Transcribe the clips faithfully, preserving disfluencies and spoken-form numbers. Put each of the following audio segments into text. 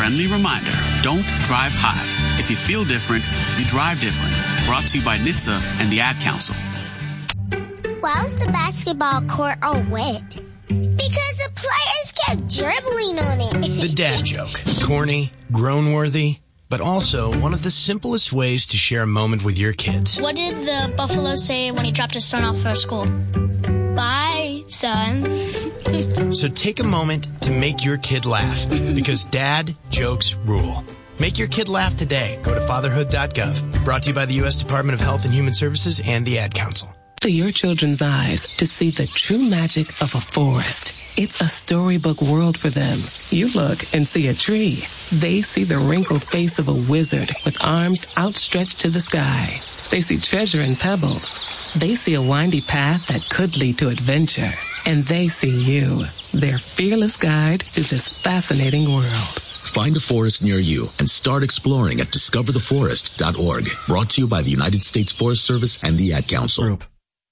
friendly reminder, don't drive high. If you feel different, you drive different. Brought to you by N H T S A and the Ad Council. Why was the basketball court all wet? Because the players kept dribbling on it. The dad joke. Corny, groan-worthy, but also one of the simplest ways to share a moment with your kids. What did the buffalo say when he dropped his son off for school? Bye, son. So take a moment to make your kid laugh, because dad jokes rule. Make your kid laugh today. Go to fatherhood dot gov. Brought to you by the U S Department of Health and Human Services and the Ad Council. For your children's eyes to see the true magic of a forest. It's a storybook world for them. You look and see a tree. They see the wrinkled face of a wizard with arms outstretched to the sky. They see treasure in pebbles. They see a windy path that could lead to adventure. And they see you, their fearless guide through this fascinating world. Find a forest near you and start exploring at discover the forest dot org. Brought to you by the United States Forest Service and the Ad Council. Group.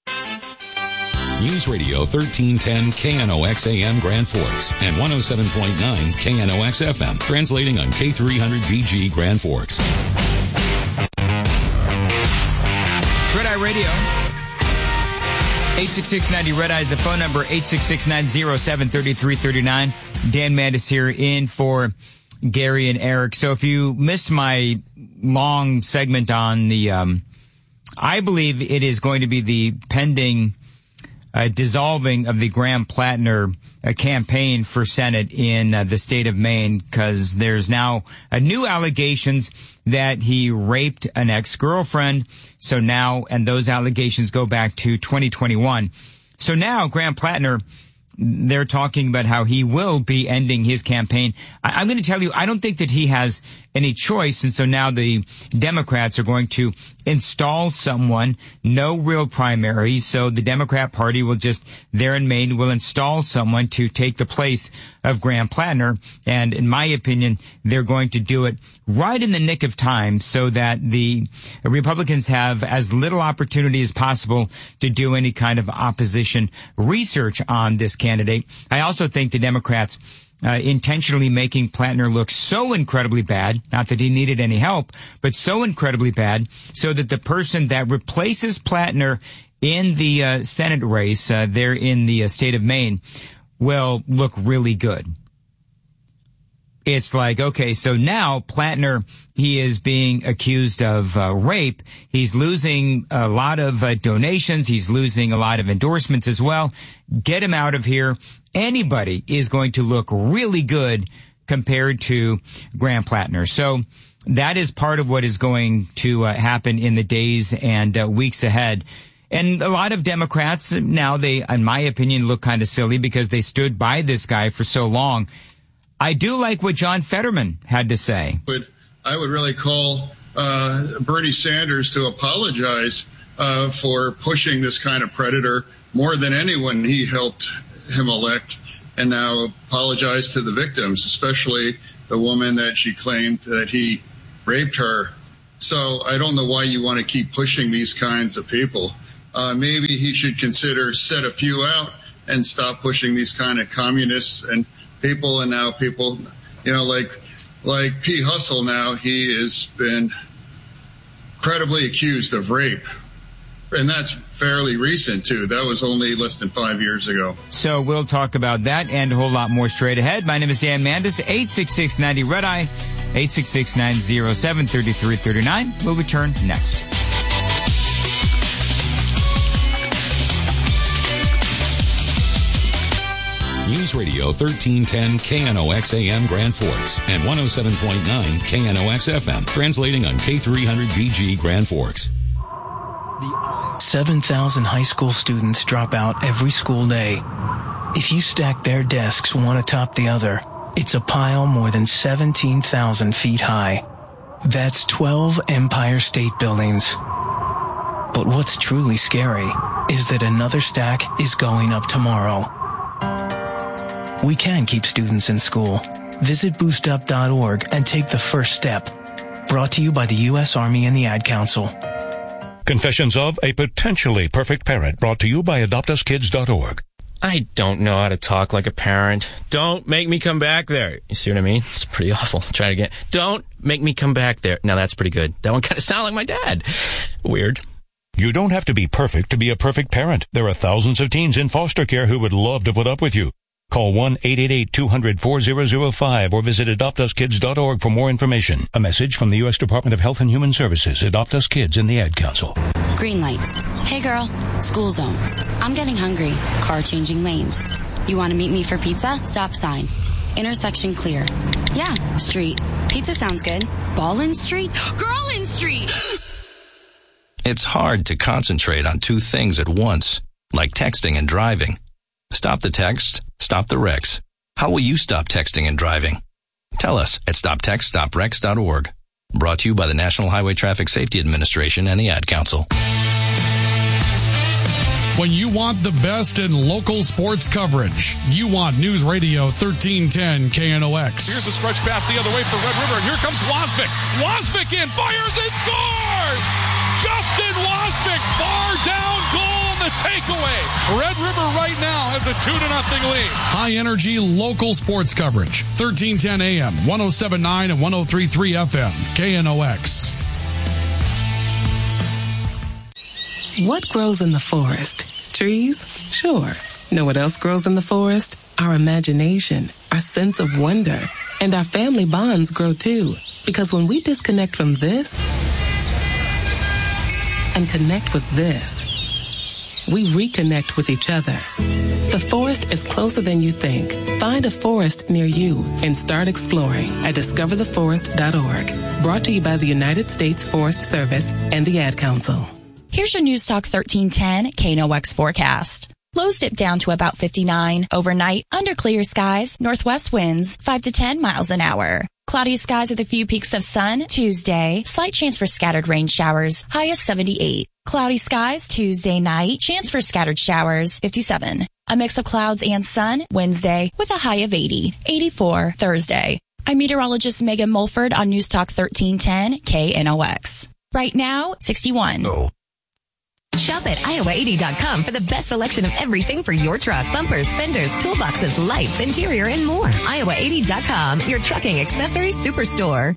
News Radio thirteen ten K N O X A M Grand Forks and one oh seven point nine K N O X F M, translating on K three hundred B G Grand Forks. Red Eye Radio. eight six six ninety Red Eye is the phone number, eight six six nine oh seven three three three nine. Dan Mandis here in for Gary and Eric. So if you missed my long segment on the, um, I believe it is going to be the pending Uh, dissolving of the Graham Plattner uh, campaign for Senate in uh, the state of Maine, because there's now uh, new allegations that he raped an ex-girlfriend. So now, and those allegations go back to twenty twenty-one. So now Graham Plattner, they're talking about how he will be ending his campaign. I- I'm going to tell you, I don't think that he has any choice. And so now the Democrats are going to install someone, no real primaries. So the Democrat Party will just, there in Maine, will install someone to take the place of Graham Plattner. And in my opinion, they're going to do it right in the nick of time so that the Republicans have as little opportunity as possible to do any kind of opposition research on this candidate. I also think the Democrats Uh, intentionally making Plattner look so incredibly bad, not that he needed any help, but so incredibly bad, so that the person that replaces Plattner in the uh, Senate race uh, there in the uh, state of Maine will look really good. It's like, okay, so now Plattner, he is being accused of uh, rape. He's losing a lot of uh, donations. He's losing a lot of endorsements as well. Get him out of here. Anybody is going to look really good compared to Graham Plattner. So that is part of what is going to uh, happen in the days and uh, weeks ahead. And a lot of Democrats now, they, in my opinion, look kind of silly because they stood by this guy for so long. I do like what John Fetterman had to say. But I would really call uh, Bernie Sanders to apologize uh, for pushing this kind of predator more than anyone. He helped him elect, and now apologize to the victims, especially the woman that she claimed that he raped her. So I don't know why you want to keep pushing these kinds of people. Uh, maybe he should consider set a few out and stop pushing these kind of communists and people. And now people, you know, like like P. Hustle now, he has been credibly accused of rape. And that's fairly recent, too. That was only less than five years ago. So we'll talk about that and a whole lot more straight ahead. My name is Dan Mandis, eight six six ninety Red Eye, eight six six nine oh seven three three three nine. We'll return next. News Radio thirteen ten K N O X A M Grand Forks and one oh seven point nine K N O X F M, translating on K three hundred B G Grand Forks. seven thousand high school students drop out every school day. If you stack their desks one atop the other, it's a pile more than seventeen thousand feet high. That's twelve Empire State Buildings. But what's truly scary is that another stack is going up tomorrow. We can keep students in school. Visit boost up dot org and take the first step. Brought to you by the U S Army and the Ad Council. Confessions of a Potentially Perfect Parent, brought to you by adopt us kids dot org. I don't know how to talk like a parent. Don't make me come back there. You see what I mean? It's pretty awful. Try it again. Don't make me come back there. Now that's pretty good. That one kind of sounded like my dad. Weird. You don't have to be perfect to be a perfect parent. There are thousands of teens in foster care who would love to put up with you. Call one eight eight eight, two hundred, four thousand five or visit adopt us kids dot org for more information. A message from the U S Department of Health and Human Services, Adopt Us Kids, and the Ad Council. Green light. Hey girl, school zone. I'm getting hungry. Car changing lanes. You want to meet me for pizza? Stop sign. Intersection clear. Yeah, street. Pizza sounds good. Ballin Street? Girlin Street! It's hard to concentrate on two things at once, like texting and driving. Stop the text, stop the wrecks. How will you stop texting and driving? Tell us at stop text stop wrecks dot org. Brought to you by the National Highway Traffic Safety Administration and the Ad Council. When you want the best in local sports coverage, you want News Radio thirteen ten K N O X. Here's a stretch pass the other way for Red River, and here comes Wasvik. Wasvik in, fires and scores! Justin Wasvik, bar down goal on the takeaway. Red River right now has a two to nothing lead. High energy local sports coverage. thirteen ten A M, ten seventy-nine and ten thirty-three F M. K N O X. What grows in the forest? Trees? Sure. Know what else grows in the forest? Our imagination, our sense of wonder, and our family bonds grow too. Because when we disconnect from this and connect with this, we reconnect with each other. The forest is closer than you think. Find a forest near you and start exploring at discover the forest dot org. Brought to you by the United States Forest Service and the Ad Council. Here's your News Talk thirteen ten K N O X forecast. Lows dip down to about fifty-nine. Overnight, under clear skies, northwest winds five to ten miles an hour. Cloudy skies with a few peaks of sun Tuesday. Slight chance for scattered rain showers. High of seventy-eight. Cloudy skies Tuesday night. Chance for scattered showers. fifty-seven. A mix of clouds and sun Wednesday with a high of eighty. eighty-four Thursday. I'm meteorologist Megan Mulford on News Talk thirteen ten K N O X. Right now, sixty-one. Oh. Shop at Iowa eighty dot com for the best selection of everything for your truck. Bumpers, fenders, toolboxes, lights, interior, and more. Iowa eighty dot com, your trucking accessories superstore.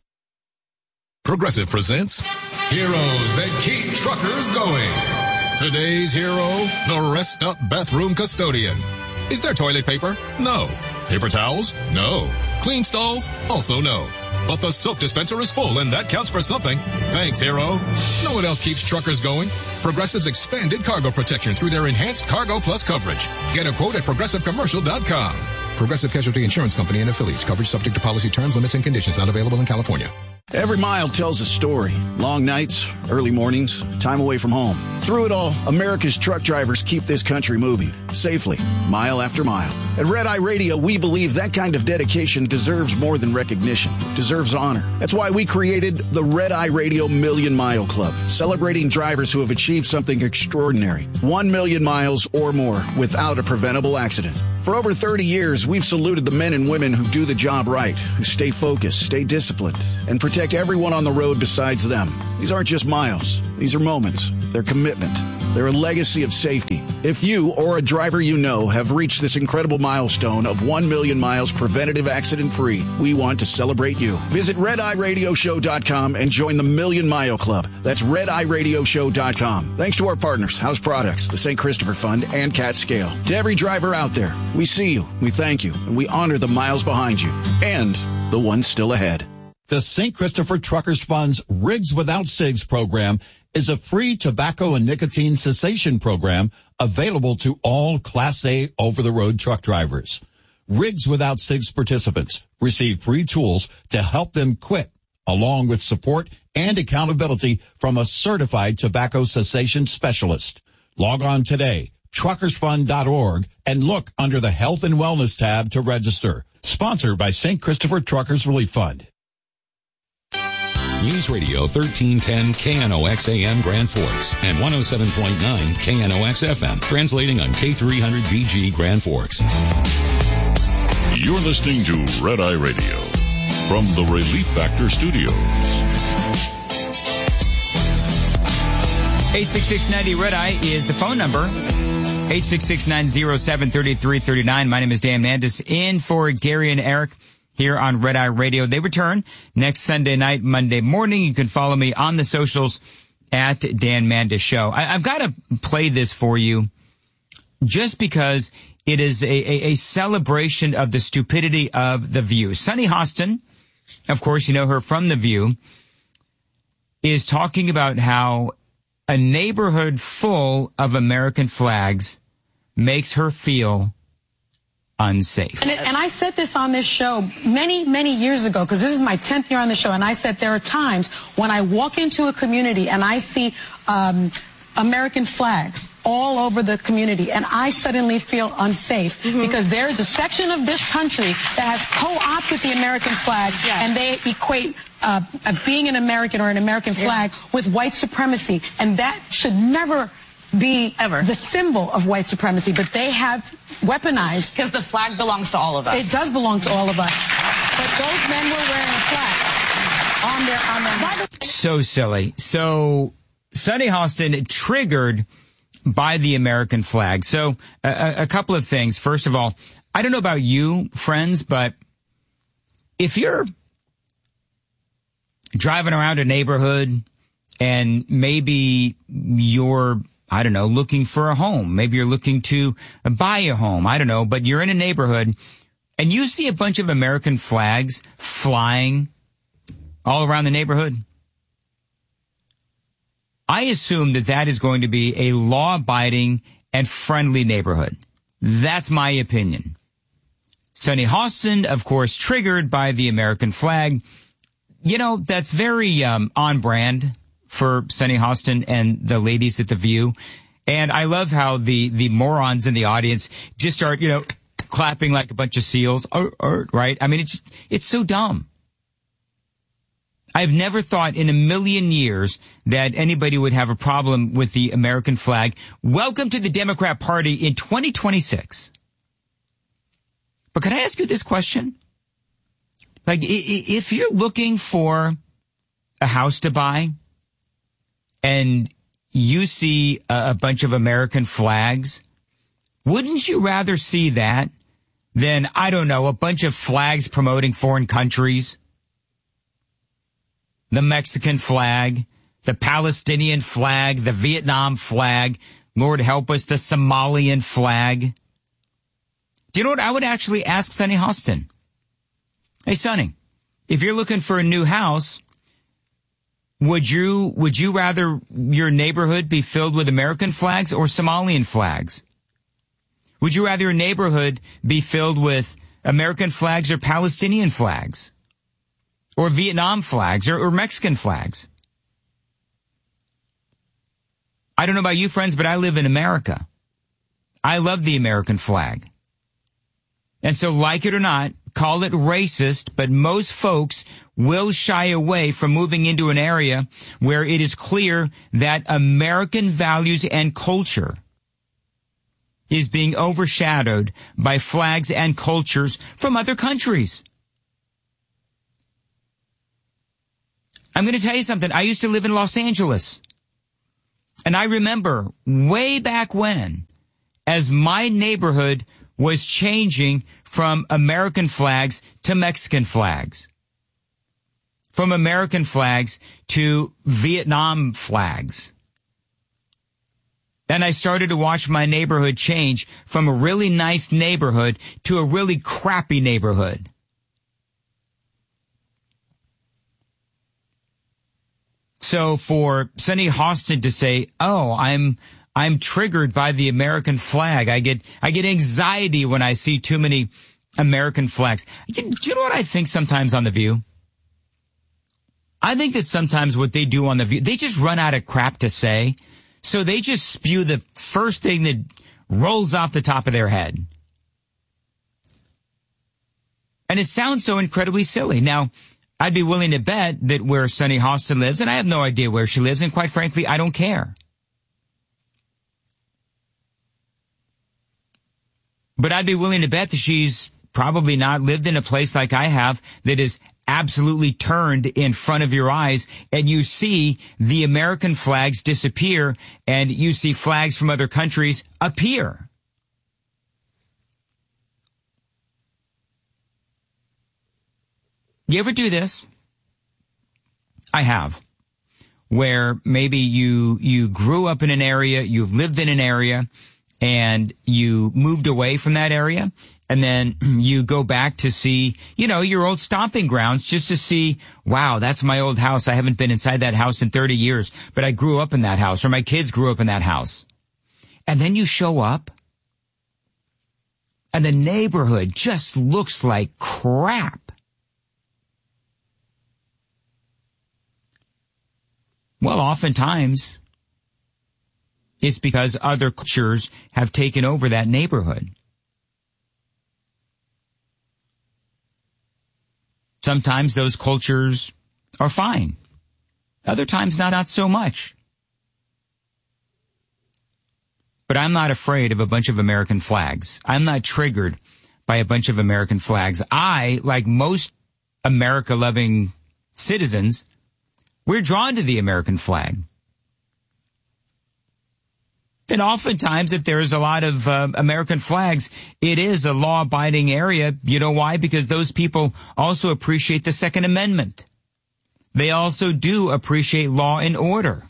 Progressive presents Heroes That Keep Truckers Going. Today's hero, the Rest Up Bathroom Custodian. Is there toilet paper? No. Paper towels? No. Clean stalls? Also no. But the soap dispenser is full, and that counts for something. Thanks, hero. No one else keeps truckers going. Progressive's expanded cargo protection through their enhanced Cargo Plus coverage. Get a quote at progressive commercial dot com. Progressive Casualty Insurance Company and affiliates. Coverage subject to policy terms, limits, and conditions. Not available in California. Every mile tells a story. Long nights, early mornings, time away from home. Through it all, America's truck drivers keep this country moving, safely, mile after mile. At Red Eye Radio, we believe that kind of dedication deserves more than recognition, deserves honor. That's why we created the Red Eye Radio Million Mile Club, celebrating drivers who have achieved something extraordinary. One million miles or more without a preventable accident. For over thirty years, we've saluted the men and women who do the job right, who stay focused, stay disciplined, and protect everyone on the road besides them. These aren't just miles. These are moments. They're commitment. They're a legacy of safety. If you or a driver you know have reached this incredible milestone of one million miles preventative accident-free, we want to celebrate you. Visit red eye radio show dot com and join the Million Mile Club. That's red eye radio show dot com. Thanks to our partners, House Products, the Saint Christopher Fund, and Cat Scale. To every driver out there, we see you, we thank you, and we honor the miles behind you and the ones still ahead. The Saint Christopher Truckers Fund's Rigs Without Cigs program is a free tobacco and nicotine cessation program available to all Class A over-the-road truck drivers. Rigs Without Cigs participants receive free tools to help them quit, along with support and accountability from a certified tobacco cessation specialist. Log on today, truckers fund dot org, and look under the Health and Wellness tab to register. Sponsored by Saint Christopher Truckers Relief Fund. News Radio thirteen ten K N O X A M Grand Forks and one oh seven point nine K N O X F M, translating on K three hundred B G Grand Forks. You're listening to Red Eye Radio from the Relief Factor Studios. eight six six ninety Red Eye is the phone number. eight six six, nine oh seven, three three three nine. My name is Dan Mandis, in for Gary and Eric here on Red Eye Radio. They return next Sunday night, Monday morning. You can follow me on the socials at Dan Mandis Show. I, I've got to play this for you just because it is a, a, a celebration of the stupidity of The View. Sunny Hostin, of course, you know her from The View, is talking about how a neighborhood full of American flags makes her feel unsafe. And, it, and I said this on this show many, many years ago, because this is my tenth year on the show, and I said there are times when I walk into a community and I see um, American flags all over the community, and I suddenly feel unsafe mm-hmm. because there is a section of this country that has co-opted the American flag, yeah. and they equate uh, uh, being an American or an American flag yeah. with white supremacy, and that should never be ever the symbol of white supremacy, but they have weaponized. Because the flag belongs to all of us. It does belong to all of us. But those men were wearing a flag on their, on their... So silly. So Sunny Hostin triggered by the American flag. So a, a couple of things. First of all, I don't know about you, friends, but if you're driving around a neighborhood and maybe you're, I don't know, looking for a home. Maybe you're looking to buy a home. I don't know, but you're in a neighborhood and you see a bunch of American flags flying all around the neighborhood. I assume that that is going to be a law-abiding and friendly neighborhood. That's my opinion. Sunny Hostin, of course, triggered by the American flag. You know, that's very um, on brand for Sunny Hostin and the ladies at The View. And I love how the, the morons in the audience just start, you know, clapping like a bunch of seals, er, er, right? I mean, it's, it's so dumb. I've never thought in a million years that anybody would have a problem with the American flag. Welcome to the Democrat Party in twenty twenty-six. But can I ask you this question? Like, if you're looking for a house to buy and you see a bunch of American flags, wouldn't you rather see that than, I don't know, a bunch of flags promoting foreign countries? The Mexican flag, the Palestinian flag, the Vietnam flag, Lord help us, the Somalian flag. Do you know what I would actually ask Sunny Hostin? Hey, Sunny, if you're looking for a new house, would you, would you rather your neighborhood be filled with American flags or Somalian flags? Would you rather your neighborhood be filled with American flags or Palestinian flags? Or Vietnam flags or, or Mexican flags? I don't know about you, friends, but I live in America. I love the American flag. And so, like it or not, call it racist, but most folks will shy away from moving into an area where it is clear that American values and culture is being overshadowed by flags and cultures from other countries. I'm going to tell you something. I used to live in Los Angeles. And I remember way back when, as my neighborhood was changing from American flags to Mexican flags, from American flags to Vietnam flags. And I started to watch my neighborhood change from a really nice neighborhood to a really crappy neighborhood. So for Sunny Hostin to say, "Oh, I'm I'm triggered by the American flag. I get I get anxiety when I see too many American flags." Do you know what I think sometimes on The View? I think that sometimes what they do on The View, they just run out of crap to say, so they just spew the first thing that rolls off the top of their head. And it sounds so incredibly silly. Now, I'd be willing to bet that where Sunny Hostin lives, and I have no idea where she lives, and quite frankly, I don't care. But I'd be willing to bet that she's probably not lived in a place like I have that is absolutely turned in front of your eyes, and you see the American flags disappear, and you see flags from other countries appear. You ever do this? I have. Where maybe you you grew up in an area, you've lived in an area, and you moved away from that area, and then you go back to see, you know, your old stomping grounds just to see, wow, that's my old house. I haven't been inside that house in thirty years, but I grew up in that house, or my kids grew up in that house. And then you show up, and the neighborhood just looks like crap. Well, oftentimes, it's because other cultures have taken over that neighborhood. Sometimes those cultures are fine. Other times, not, not so much. But I'm not afraid of a bunch of American flags. I'm not triggered by a bunch of American flags. I, like most America-loving citizens, we're drawn to the American flag. And oftentimes, if there's a lot of uh, American flags, it is a law-abiding area. You know why? Because those people also appreciate the Second Amendment. They also do appreciate law and order.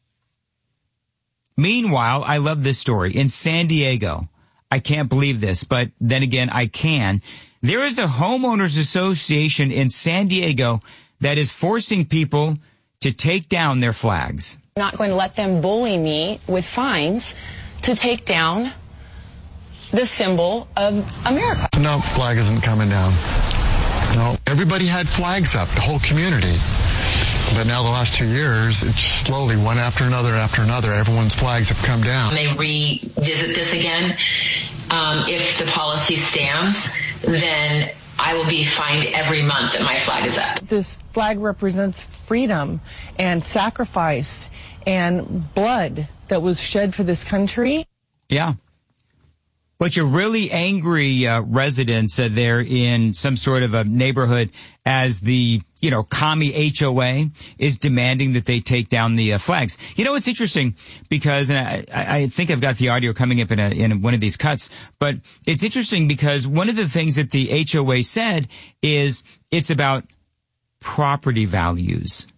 Meanwhile, I love this story. In San Diego, I can't believe this, but then again, I can. There is a homeowners association in San Diego that is forcing people to take down their flags. I'm not going to let them bully me with fines to take down the symbol of America. No, flag isn't coming down. No, everybody had flags up, the whole community. But now the last two years, it's slowly, one after another after another, everyone's flags have come down. They revisit this again. Um, if the policy stands, then I will be fined every month that my flag is up. This flag represents freedom and sacrifice and blood that was shed for this country. Yeah. But you're really angry uh, residents uh, there in some sort of a neighborhood as the, you know, commie H O A is demanding that they take down the uh, flags. You know, it's interesting because, and I, I think I've got the audio coming up in, a, in one of these cuts, but it's interesting because one of the things that the H O A said is it's about property values.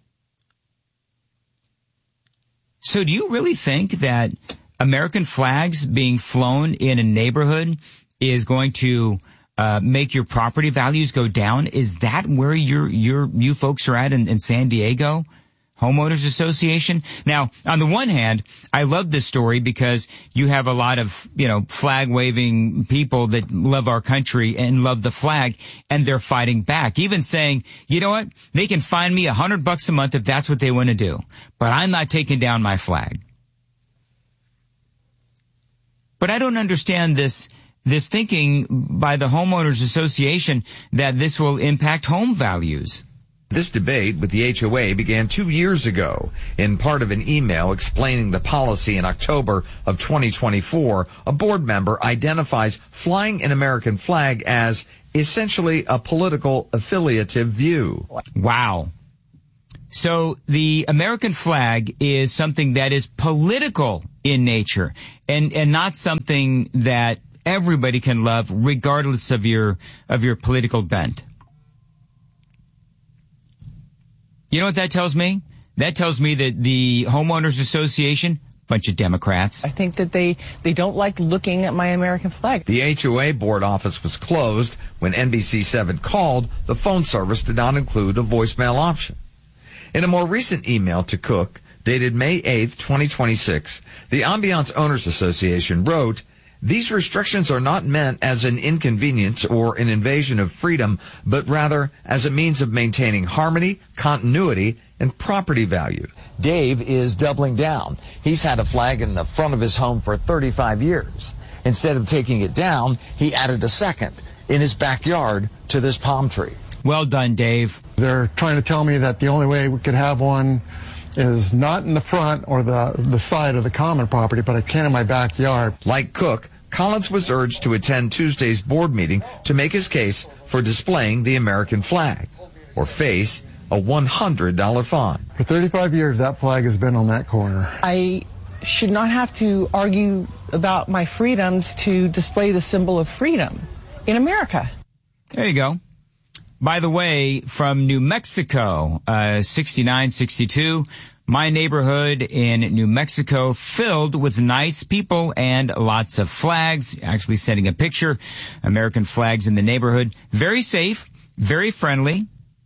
So do you really think that American flags being flown in a neighborhood is going to uh, make your property values go down? Is that where you're, you're, you folks are at in, in San Diego? Homeowners Association? Now, on the one hand, I love this story because you have a lot of, you know, flag waving people that love our country and love the flag, and they're fighting back, even saying, you know what, they can fine me a hundred bucks a month if that's what they want to do, but I'm not taking down my flag. But I don't understand this, this thinking by the Homeowners Association that this will impact home values. This debate with the H O A began two years ago. In part of an email explaining the policy in October of twenty twenty-four, a board member identifies flying an American flag as essentially a political affiliative view. Wow. So the American flag is something that is political in nature and, and not something that everybody can love regardless of your, of your political bent. You know what that tells me? That tells me that the Homeowners Association, bunch of Democrats. I think that they, they don't like looking at my American flag. The H O A board office was closed. When N B C seven called, the phone service did not include a voicemail option. In a more recent email to Cook, dated May eighth, twenty twenty-six, the Ambiance Owners Association wrote, "These restrictions are not meant as an inconvenience or an invasion of freedom, but rather as a means of maintaining harmony, continuity, and property value." Dave is doubling down. He's had a flag in the front of his home for thirty-five years. Instead of taking it down, he added a second in his backyard to this palm tree. Well done, Dave. They're trying to tell me that the only way we could have one is not in the front or the, the side of the common property, but I can in my backyard. Like Cook, Collins was urged to attend Tuesday's board meeting to make his case for displaying the American flag. or face a one hundred dollars fine. For thirty-five years, that flag has been on that corner. I should not have to argue about my freedoms to display the symbol of freedom in America. There you go. By the way, from New Mexico, uh, sixty-nine sixty-two, my neighborhood in New Mexico filled with nice people and lots of flags. Actually sending a picture. American flags in the neighborhood. Very safe, very friendly.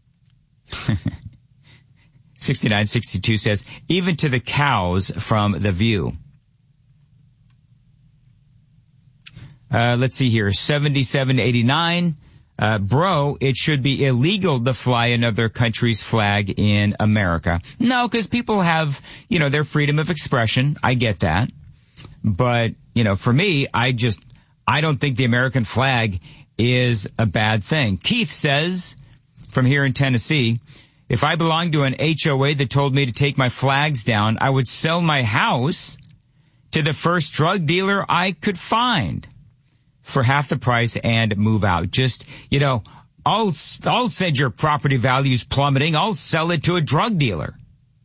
sixty-nine sixty-two says, even to the cows from the view. Uh, let's see here. seventy-seven eighty-nine. Uh, bro, it should be illegal to fly another country's flag in America. No, because people have, you know, their freedom of expression. I get that. But, you know, for me, I just, I don't think the American flag is a bad thing. Keith says, from here in Tennessee, if I belonged to an H O A that told me to take my flags down, I would sell my house to the first drug dealer I could find for half the price and move out. Just, you know, I'll, I'll send your property values plummeting. I'll sell it to a drug dealer.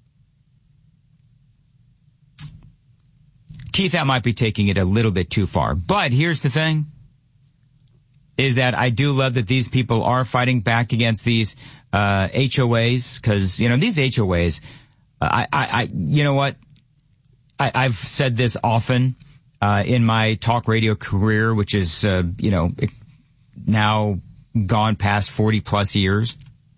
Keith, that might be taking it a little bit too far. But here's the thing, is that I do love that these people are fighting back against these uh, H O As, because, you know, these H O As, uh, I, I, I, you know what, I, I've said this often. Uh, in my talk radio career, which is, uh, you know, now gone past forty plus years,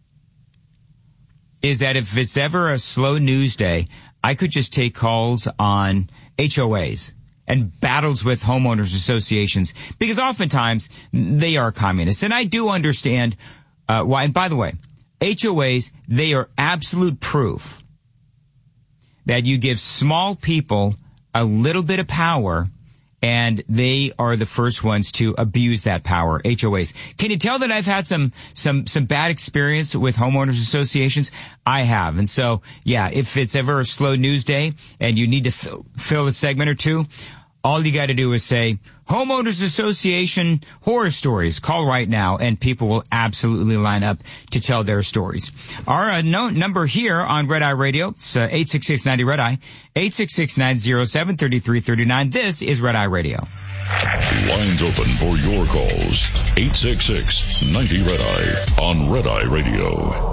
is that if it's ever a slow news day, I could just take calls on H O As and battles with homeowners associations, because oftentimes they are communists. And I do understand uh, why. And by the way, H O As, they are absolute proof that you give small people a little bit of power, and they are the first ones to abuse that power, H O As. Can you tell that I've had some, some, some bad experience with homeowners associations? I have. And so, yeah, if it's ever a slow news day and you need to fill, fill a segment or two, all you got to do is say, Homeowners Association horror stories. Call right now, and people will absolutely line up to tell their stories. Our uh, no, number here on Red Eye Radio, it's uh, eight six six ninety Red Eye, eight six six nine zero seven three three three nine. This is Red Eye Radio. Lines open for your calls. eight six six ninety Red Eye on Red Eye Radio.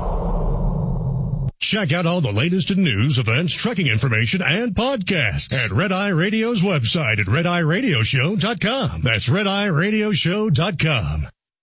Check out all the latest in news, events, trucking information, and podcasts at Red Eye Radio's website at red eye radio show dot com. That's red eye radio show dot com.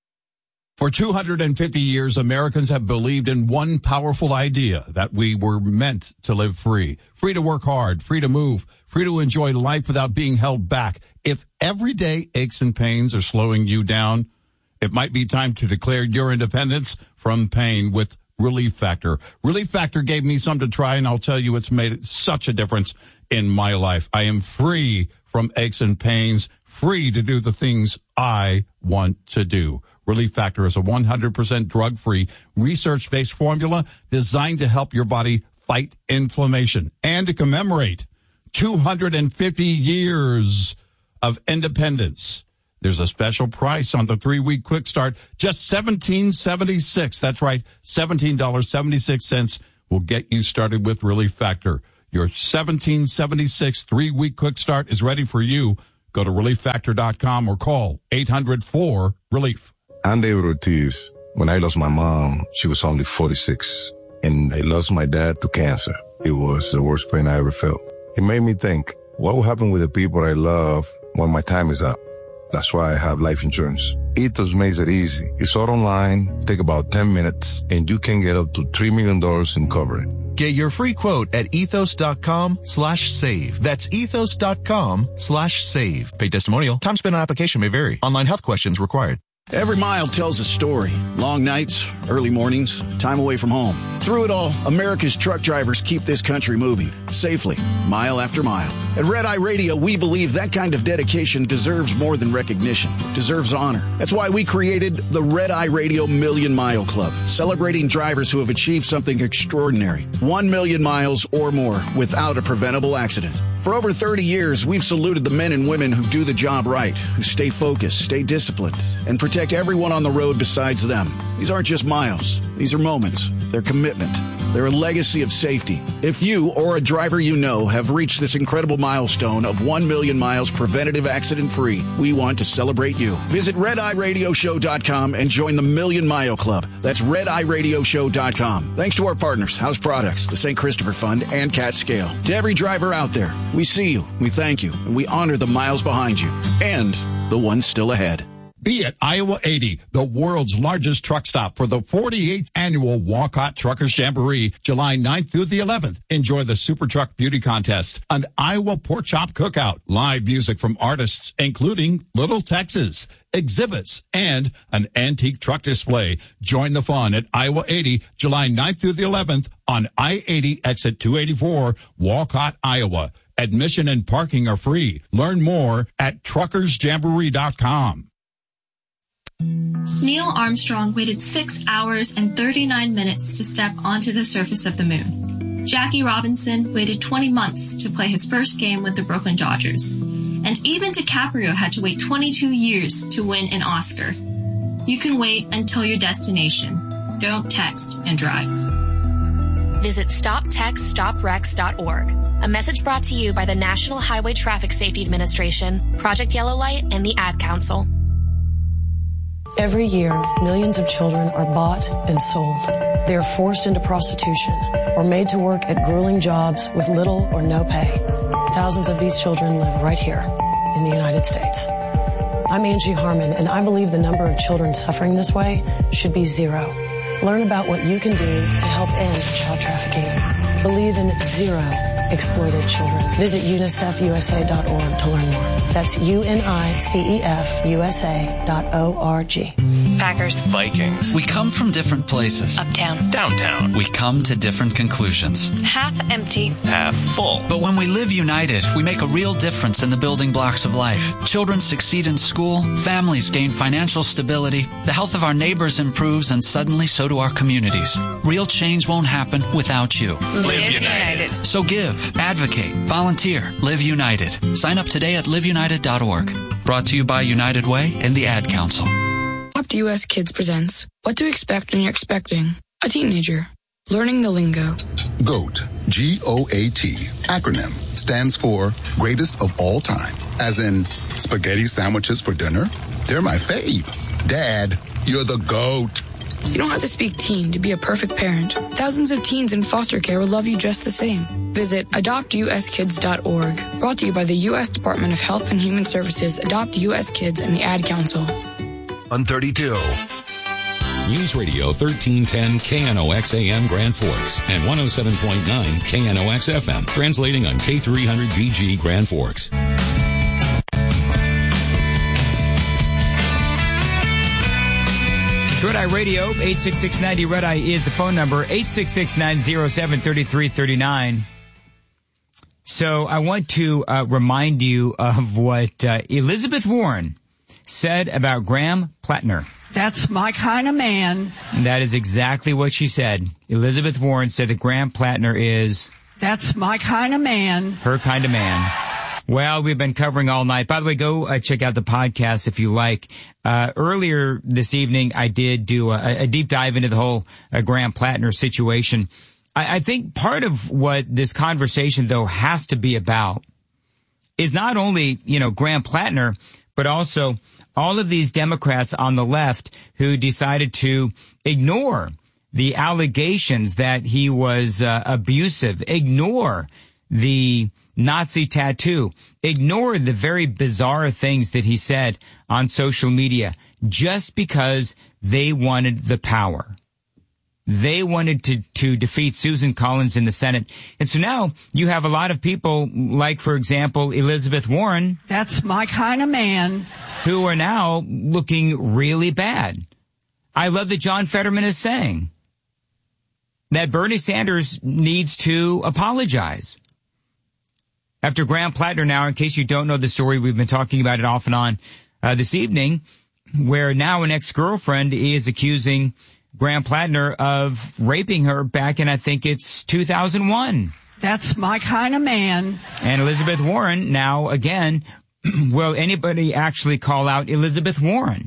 For two hundred fifty years, Americans have believed in one powerful idea, that we were meant to live free. Free to work hard, free to move, free to enjoy life without being held back. If everyday aches and pains are slowing you down, it might be time to declare your independence from pain with Relief Factor. Relief Factor gave me some to try, and I'll tell you, it's made such a difference in my life. I am free from aches and pains, free to do the things I want to do. Relief Factor is a one hundred percent drug-free, research-based formula designed to help your body fight inflammation and to commemorate two hundred fifty years of independence. There's a special price on the three-week quick start, just seventeen seventy-six. That's right, seventeen seventy-six will get you started with Relief Factor. Your seventeen seventy-six three-week quick start is ready for you. Go to relief factor dot com or call eight hundred four relief. I'm David Ortiz. When I lost my mom, she was only forty-six, and I lost my dad to cancer. It was the worst pain I ever felt. It made me think, what will happen with the people I love when my time is up? That's why I have life insurance. Ethos makes it easy. It's all online, take about ten minutes, and you can get up to three million dollars in coverage. Get your free quote at ethos.com slash save. That's ethos.com slash save. Paid testimonial. Time spent on application may vary. Online health questions required. Every mile tells a story. Long nights, early mornings, time away from home. Through it all, America's truck drivers keep this country moving safely, mile after mile. At Red Eye Radio, we believe that kind of dedication deserves more than recognition, deserves honor. That's why we created the Red Eye Radio Million Mile Club, celebrating drivers who have achieved something extraordinary. One million miles or more without a preventable accident. For over thirty years, we've saluted the men and women who do the job right, who stay focused, stay disciplined, and protect everyone on the road besides them. These aren't just miles. These are moments. They're commitment. They're a legacy of safety. If you or a driver you know have reached this incredible milestone of one million miles preventative accident-free, we want to celebrate you. Visit red eye radio show dot com and join the Million Mile Club. That's red eye radio show dot com. Thanks to our partners, House Products, the Saint Christopher Fund, and Cat Scale. To every driver out there, we see you, we thank you, and we honor the miles behind you and the ones still ahead. Be at Iowa eighty, the world's largest truck stop for the forty-eighth annual Walcott Truckers Jamboree, July ninth through the eleventh. Enjoy the Super Truck Beauty Contest, an Iowa Pork Chop Cookout, live music from artists including Little Texas, exhibits, and an antique truck display. Join the fun at Iowa eighty, July ninth through the eleventh on I eighty exit two eighty-four, Walcott, Iowa. Admission and parking are free. Learn more at truckers jamboree dot com. Neil Armstrong waited six hours and thirty-nine minutes to step onto the surface of the moon. Jackie Robinson waited twenty months to play his first game with the Brooklyn Dodgers. And even DiCaprio had to wait twenty-two years to win an Oscar. You can wait until your destination. Don't text and drive. Visit stop text stop wrecks dot org. A message brought to you by the National Highway Traffic Safety Administration, Project Yellow Light, and the Ad Council. Every year, millions of children are bought and sold. They are forced into prostitution or made to work at grueling jobs with little or no pay. Thousands of these children live right here in the United States. I'm Angie Harmon, and I believe the number of children suffering this way should be zero. Learn about what you can do to help end child trafficking. Believe in zero exploited children. Visit unicef u s a dot org to learn more. That's U N I C E F U S A dot O R G. Packers. Vikings. We come from different places. Uptown. Downtown. We come to different conclusions. Half empty. Half full. But when we live united, we make a real difference in the building blocks of life. Children succeed in school, families gain financial stability, the health of our neighbors improves, and suddenly so do our communities. Real change won't happen without you. Live united. So give, advocate, volunteer, live united. Sign up today at live united dot org. Brought to you by United Way and the Ad Council. Adopt U S Kids presents What to Expect When You're Expecting a Teenager. Learning the Lingo. GOAT, G O A T, acronym, stands for Greatest of All Time. As in, spaghetti sandwiches for dinner? They're my fave. Dad, you're the GOAT. You don't have to speak teen to be a perfect parent. Thousands of teens in foster care will love you just the same. Visit adopt u s kids dot org. Brought to you by the U S Department of Health and Human Services, Adopt U S Kids, and the Ad Council. On thirty-two. News Radio thirteen ten K N O X A M Grand Forks and one oh seven point nine K N O X F M, translating on K three hundred B G Grand Forks. Red Eye Radio, eight six six ninety Red Eye is the phone number, eight six six nine oh seven three three three nine. So I want to uh, remind you of what uh, Elizabeth Warren said about Graham Plattner. That's my kind of man. And that is exactly what she said. Elizabeth Warren said that Graham Plattner is... That's my kind of man. Her kind of man. Well, we've been covering all night. By the way, go uh, check out the podcast if you like. Uh, earlier this evening, I did do a, a deep dive into the whole uh, Graham Plattner situation. I, I think part of what this conversation, though, has to be about is not only, you know, Graham Plattner, but also all of these Democrats on the left who decided to ignore the allegations that he was uh, abusive, ignore the Nazi tattoo, ignore the very bizarre things that he said on social media just because they wanted the power. They wanted to, to defeat Susan Collins in the Senate. And so now you have a lot of people like, for example, Elizabeth Warren. That's my kind of man. Who are now looking really bad. I love that John Fetterman is saying that Bernie Sanders needs to apologize. After Graham Plattner now, in case you don't know the story, we've been talking about it off and on uh, this evening, where now an ex-girlfriend is accusing Graham Plattner of raping her back in, I think it's two thousand one. That's my kind of man. And Elizabeth Warren, now again, will anybody actually call out Elizabeth Warren?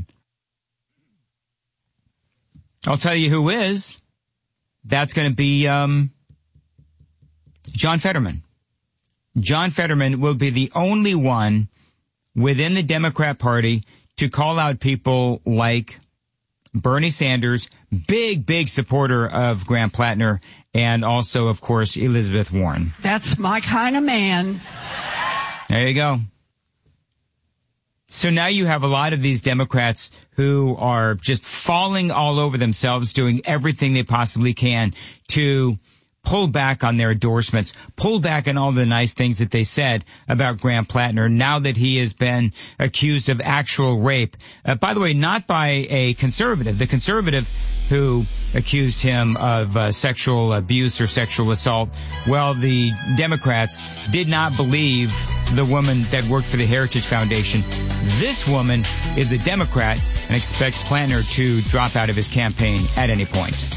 I'll tell you who is. That's going to be um, John Fetterman. John Fetterman will be the only one within the Democrat Party to call out people like Bernie Sanders, big, big supporter of Graham Plattner, and also, of course, Elizabeth Warren. That's my kind of man. There you go. So now you have a lot of these Democrats who are just falling all over themselves, doing everything they possibly can to pull back on their endorsements, pull back on all the nice things that they said about Graham Plattner now that he has been accused of actual rape. Uh, by the way, not by a conservative. The conservative who accused him of uh, sexual abuse or sexual assault, well, the Democrats did not believe the woman that worked for the Heritage Foundation. This woman is a Democrat and expect Plattner to drop out of his campaign at any point.